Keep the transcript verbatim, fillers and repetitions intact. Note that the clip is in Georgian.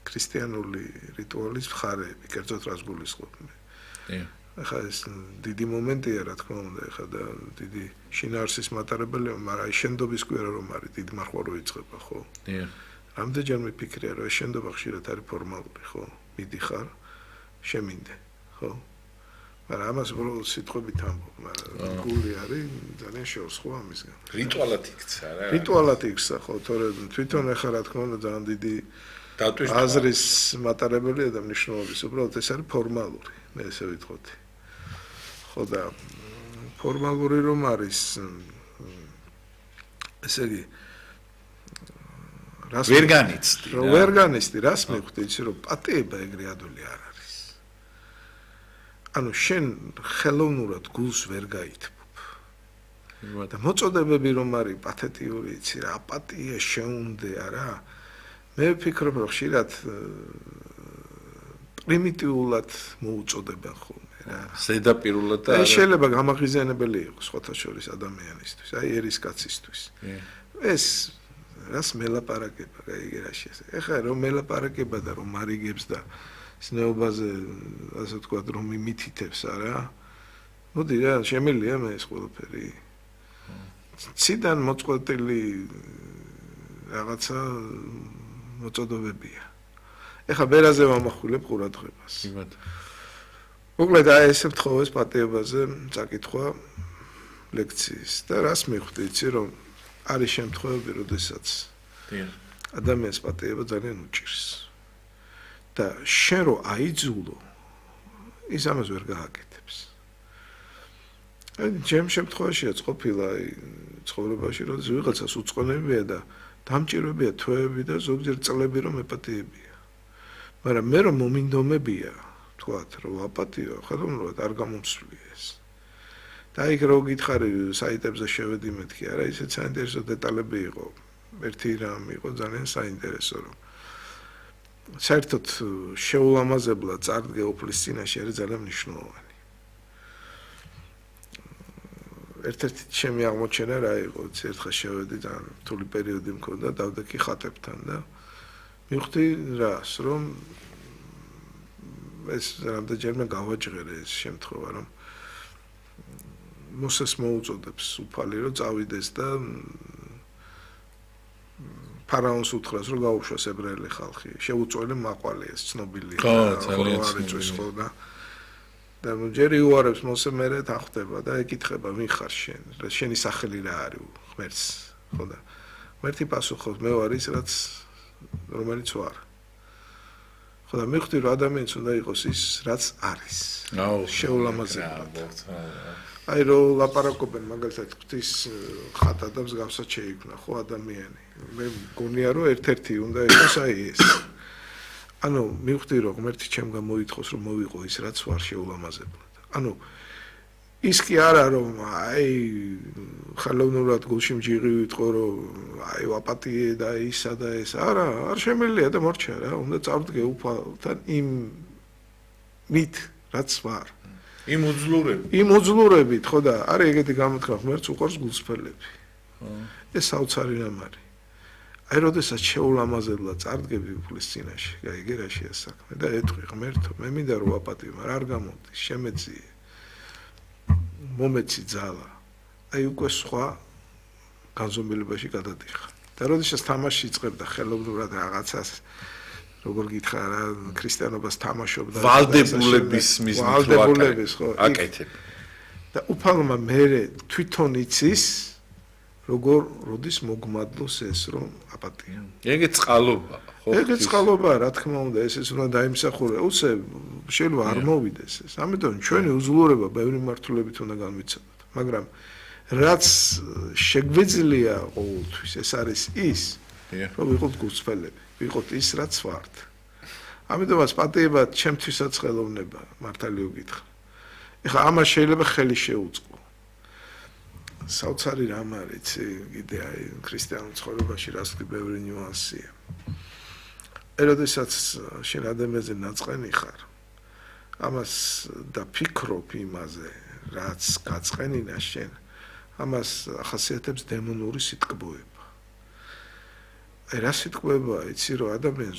ქრისტიანული რიტუალის მხარეები, კერძოდ რას გულისხმობ მე. ახლა ეს დიდი მომენტია, რა თქმა უნდა, ახლა და დიდი შინაარსის მატარებელია, მაგრამ აი შენდობის კვირა რომ არის, დიდი მარხვარო იწყება, ხო? დიახ. რამდენჯერ მიფიქრია, რომ ეს შენდობა ხშირად არის ფორმალური, ხო? მიდიხარ, შემინდე, ხო? მაგრამ ამას უბრალოდ სიტყვებით ამბობ, მაგრამ გული არის ძალიან შორს ხო ამისგან. რიტუალად იქცა რა. რიტუალად იქცა, ხო, თორე თვითონ ახლა რა თქმა უნდა ძალიან დიდი აზრის მატარებელია და მნიშვნელობის, უბრალოდ ეს არის ფორმალური, მე ესე ვიტყოდი. ხო და ფორმალური რომ არის ესე იგი რას ვერ განიცდი რა ვერ განიცდი რას მივხვდი იცი რომ პატიება ეგრე ადვილი არ არის ანუ შენ ხელოვნურად გულს ვერ გაითბობ და მოწოდებები რომ არის პათეტიური იცი რა აპატია შეუნდე არა მე ვფიქრობ რომ ხშირად პრიმიტიულად მოუწოდებენ ხოლმე ზედაპირულად და შეიძლება გამაღიზიანებელი იყოს სხვათა შორის ადამიანისთვის, აი ერისკაცისთვის. ეს რას მელაპარაკება, გაიგე რა შეესე. ეხლა რომ მელაპარაკება და რომ მარიგებს და სნეობაზე, ასე ვთქვათ, რომ იმითითებს, არა? მოდი რა, შემილია მე ეს ყველაფერი. ციდან მოწყვეტილი რაღაცა მოწოდებებია. ეხლა ბერაზე ვამახვილებ ყურადღებას. კი ბატონო. მოკლედ აი ესე ვთხოვეს პატიებაზე წაკითხვა ლექციის და რას მივხვდი იცი რომ არის შემთხვევები როდესაც ადამიანს პატიება ძალიან უჭირს და შენ რო აიძულო ის ამას ვერ გააკეთებს აი ჩემ შემთხვევაშია ყოფილა აი ცხოვრებაში როდესაც ვიღაცას უწყონებია და დამჭირებია თვეები და ზოგჯერ წლები რომ ეპატიებია მაგრამ მე რომ მომინდომებია თქვათ რომ აპატიო ხელოვნურად არ გამომსვლია ეს და იქ რო გითხარი საიტებზე შევედი მეთქი არა ისეთ საინტერესო დეტალები იყო ერთი რამ იყო ძალიან საინტერესო რომ საერთოდ შეულამაზებლად წარდგე ოფლის წინაშე არის ძალიან მნიშვნელოვანი ერთ-ერთი ჩემი აღმოჩენა რა იყო ერთხელ შევედი და რთული პერიოდი მქონდა დავდექი ხატებთან და მივხვდი რას რომ ეს რამდენჯერმე გავაჭღერე ეს შემთხვევა რომ მოსეს მოუწოდებს უფალი რომ წავიდეს და ფარაონს უთხრას რომ გაუშვას ებრაელი ხალხი შეუწყვეტი მაყვალე ეს ცნობილია ხო ძალიან ცნობილია და ჯერ იუარებს მოსე მერე თანხდება და ეკითხება ვინ ხარ შენ რა შენი სახელი რა არის ღმერთს ხო და ღმერთი პასუხობს მე ვარ ის რაც რომელიც ვარ ხო და მივხვდი რომ ადამიანს უნდა იყოს ის რაც არის შეულამაზებლად აი რომ ლაპარაკობენ მაგალითად ღვთის ხატა და მსგავსად შეიქმნა ხო ადამიანი მე მგონია რომ ერთ-ერთი უნდა იყოს აი ეს ანუ მივხვდი რომ ღმერთი ჩემგან მოითხოვს რომ მოვიყო ის რაც ვარ შეულამაზებლად ანუ ის კი არა რომ აი ხელოვნურად გულში მჯიღი ვიტყო რომ აი ვაპატიე და ისა და ეს არა არ შემიძლია და მორჩა რა უნდა წავდგე უფალთან იმ მით რაც ვარ იმ უძლურებით იმ უძლურებით ხო და არის ეგეთი გამოთქვა ღმერთს უყურს გულსფერლები ხო ეს საოცარი რამ არის აი როდესაც შეულამაზებლად წარდგები უფლის წინაშე გაიგე რა შეასაქმე და ეთქვი ღმერთო მე მინდა რომ ვაპატიო მაგრამ არ გამოდის შემეძიე მომეცი ძალა აი უკვე სხვა განზომილებაში გადადიხარ და როდესაც თამაში იწყებდა ხელოვნურად რაღაცას როგორ გითხრა რა ქრისტიანობას თამაშობდა ვალდებულების მიზნით ვალდებულების ხო აკეთებ და უფალმა მერე თვითონ იცის როგორ როდის მოგმადლოს ეს რომ აპატია ეგეც წყალობა ხო ეგეც წყალობა რა თქმა უნდა ეს ეს უნდა დაიმსახურე უსე შეიძლება არ მოვიდეს ეს ამიტომ ჩვენი უძლურება ბევრი მართლებით უნდა განვიცადოთ მაგრამ რაც შეგვიძლია ყოველთვის ეს არის ის რომ ვიყოთ გულწრფელები ვიყოთ ის რაც ვართ ამიტომაც პატიება ჩემთვისაც ხელოვნება მართალიო გითხრა ეხლა ამას შეიძლება ხელი შეუწყო საოცარი რამ არის კიდე აი ქრისტიანულ ცხოვრებაში რას კი ბევრი ნიუანსია როდესაც შენ ადამიანზე ნაწყენი ხარ ამას დაფიქრობ იმაზე რაც გაწყენინა შენ ამას ახასიათებს დემონური სიტკბოება აი რა სიტყვებაა იცი რომ ადამიანს